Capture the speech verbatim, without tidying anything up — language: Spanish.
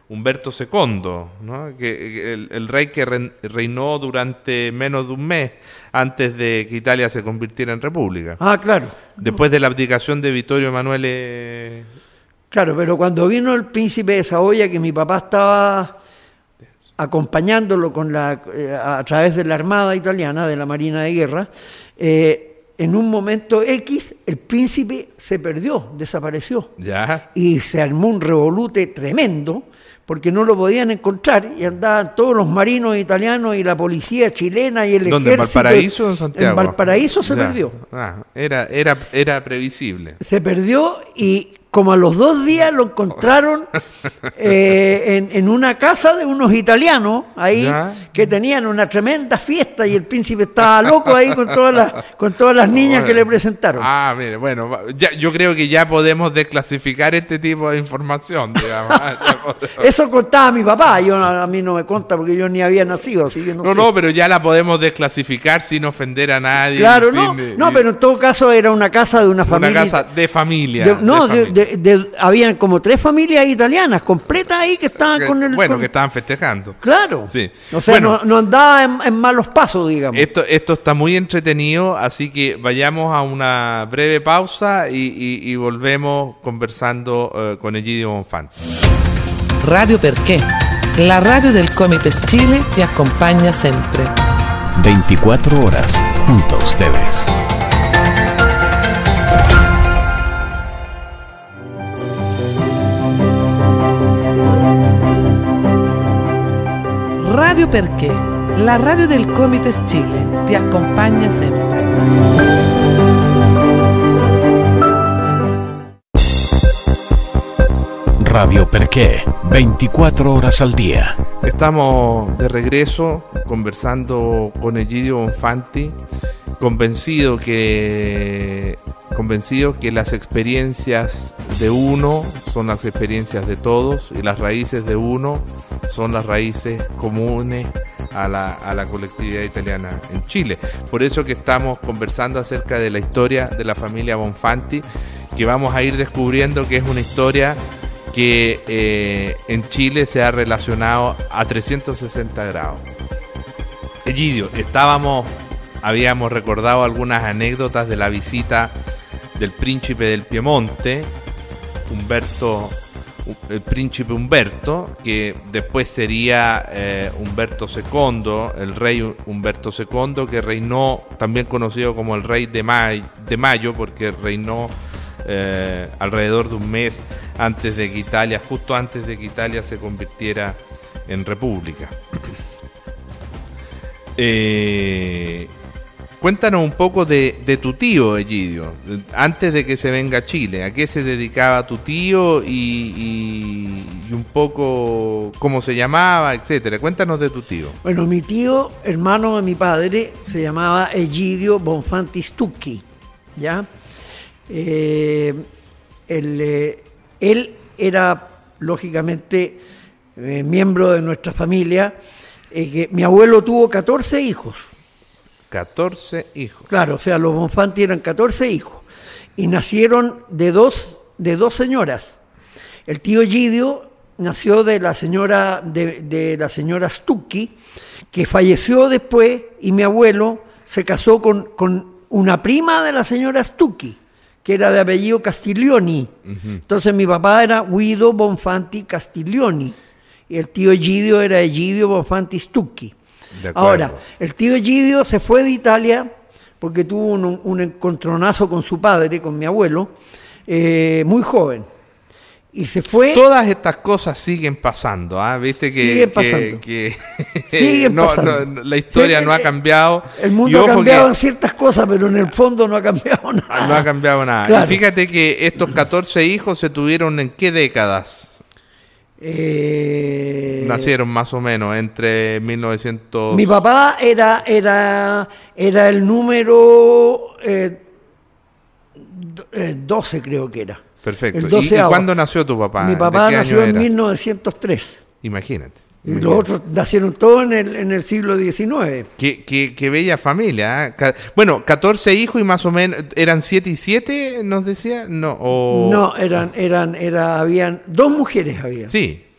Humberto segundo, ¿no? que el, el rey que re, reinó durante menos de un mes antes de que Italia se convirtiera en república. Ah, claro. Después de la abdicación de Vittorio Emanuele. Claro, pero cuando vino el príncipe de Saboya, que mi papá estaba acompañándolo con la, eh, a través de la Armada Italiana, de la Marina de Guerra, eh, en un momento X, el príncipe se perdió, desapareció. Ya. Y se armó un revolute tremendo, porque no lo podían encontrar, y andaban todos los marinos italianos y la policía chilena y el ¿Dónde, ejército. ¿En Valparaíso o en Santiago? En Valparaíso se ya. perdió. Ah, era, era, era previsible. Se perdió y como a los dos días lo encontraron eh, en, en una casa de unos italianos ahí ¿Ya? que tenían una tremenda fiesta y el príncipe estaba loco ahí con todas las, con todas las niñas bueno. que le presentaron. Ah, mire, bueno, ya, yo creo que ya podemos desclasificar este tipo de información, digamos. Eso contaba mi papá, yo a mí no me conta porque yo ni había nacido, así que no No, sé. no, pero ya la podemos desclasificar sin ofender a nadie. Claro, sin, no, eh, no, pero en todo caso era una casa de una familia. Una casa de familia. De, no, de de, de, de, habían como tres familias italianas completas ahí que estaban que, con el... Bueno, con... que estaban festejando. Claro. Sí. O sea, bueno, no, no andaba en, en malos pasos, digamos. Esto, esto está muy entretenido, así que vayamos a una breve pausa y, y, y volvemos conversando uh, con Egidio Bonfanti. Radio Perché, la radio del Comites Chile te acompaña siempre. veinticuatro horas junto a ustedes. Radio Perché, la radio del Comites Chile te acompaña siempre. Radio Perché, veinticuatro horas al día. Estamos de regreso conversando con Egidio Bonfanti, convencido que, convencido que las experiencias de uno son las experiencias de todos y las raíces de uno son las raíces comunes a la, a la colectividad italiana en Chile. Por eso que estamos conversando acerca de la historia de la familia Bonfanti, que vamos a ir descubriendo que es una historia que eh, en Chile se ha relacionado a trescientos sesenta grados. Egidio, estábamos, habíamos recordado algunas anécdotas de la visita del príncipe del Piemonte, Humberto, el príncipe Humberto, que después sería eh, Humberto segundo, el rey Humberto segundo, que reinó, también conocido como el rey de, May, de Mayo, porque reinó Eh, alrededor de un mes antes de que Italia, justo antes de que Italia se convirtiera en república. Eh, cuéntanos un poco de, de tu tío, Egidio, antes de que se venga a Chile. ¿A qué se dedicaba tu tío y, y, y un poco cómo se llamaba, etcétera? Cuéntanos de tu tío. Bueno, mi tío, hermano de mi padre, se llamaba Egidio Bonfanti Stucchi, ¿ya? Eh, él, eh, él era lógicamente eh, miembro de nuestra familia, eh, que mi abuelo tuvo catorce hijos. catorce hijos. Claro, o sea, los Bonfanti eran catorce hijos y nacieron de dos, de dos señoras. El tío Egidio nació de la señora, de, de la señora Stucchi, que falleció después, y mi abuelo se casó con, con una prima de la señora Stucchi, que era de apellido Castiglioni. Uh-huh. Entonces mi papá era Guido Bonfanti Castiglioni y el tío Egidio era Egidio Bonfanti Stucchi. Ahora, el tío Egidio se fue de Italia porque tuvo un, un encontronazo con su padre, con mi abuelo, eh, muy joven. Y se fue. Todas estas cosas siguen pasando, ¿ah? ¿eh? Viste que, siguen pasando. que, que siguen no, pasando. No, la historia sí, no ha cambiado. El mundo ha cambiado que, en ciertas cosas, pero en el fondo no ha cambiado nada. No ha cambiado nada. Claro. Y fíjate que estos catorce hijos se tuvieron en qué décadas. Eh, Nacieron más o menos entre mil novecientos. Mi papá era era era el número eh, doce, creo que era. Perfecto. ¿Y, ¿Y cuándo nació tu papá? Mi papá nació en mil novecientos tres. Imagínate. Y imagínate. Los otros nacieron todos en el, en el siglo diecinueve. Qué, qué, qué bella familia. ¿eh? Bueno, catorce hijos y más o menos, ¿eran siete y siete, nos decía? No, o... no eran, eran, era, habían dos mujeres había. Sí.